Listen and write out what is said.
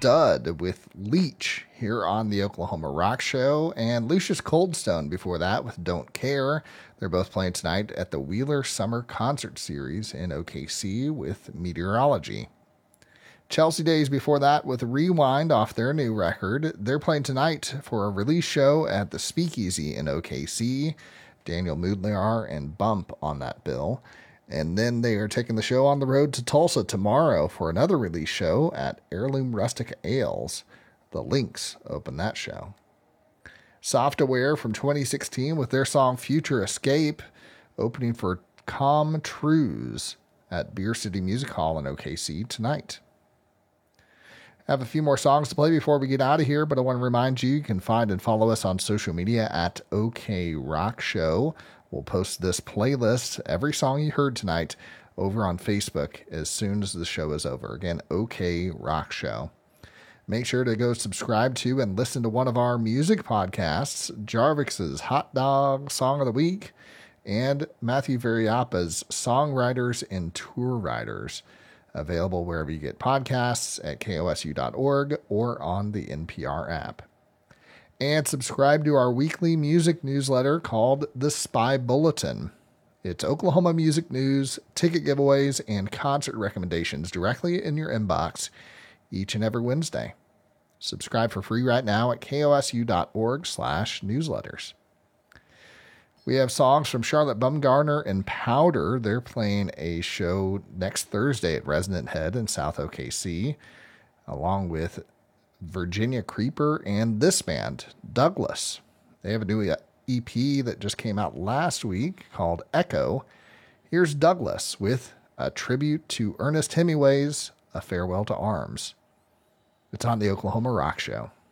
Dud with Leech here on the Oklahoma Rock Show, and Lucius Coldstone before that with Don't Care. They're both playing tonight at the Wheeler Summer Concert Series in OKC with Meteorology. Chelsea Days before that with Rewind off their new record. They're playing tonight for a release show at the Speakeasy in OKC. Daniel Moodlar and Bump on that bill. And then they are taking the show on the road to Tulsa tomorrow for another release show at Heirloom Rustic Ales. The Lynx open that show. Softaware from 2016 with their song Future Escape, opening for Calm Trues at Beer City Music Hall in OKC tonight. I have a few more songs to play before we get out of here, but I want to remind you can find and follow us on social media at OK Rock Show. We'll post this playlist, every song you heard tonight, over on Facebook as soon as the show is over. Again, OK Rock Show. Make sure to go subscribe to and listen to one of our music podcasts, Jarvik's Hot Dog Song of the Week, and Matthew Variapa's Songwriters and Tour Riders, available wherever you get podcasts at kosu.org or on the NPR app. And subscribe to our weekly music newsletter called The Spy Bulletin. It's Oklahoma music news, ticket giveaways, and concert recommendations directly in your inbox each and every Wednesday. Subscribe for free right now at kosu.org/newsletters. We have songs from Charlotte Bumgarner and Powder. They're playing a show next Thursday at Resonant Head in South OKC, along with Virginia Creeper and this band, Douglas. They have a new EP that just came out last week called Echo. Here's Douglas with a tribute to Ernest Hemingway's A Farewell to Arms. It's on the Oklahoma Rock Show.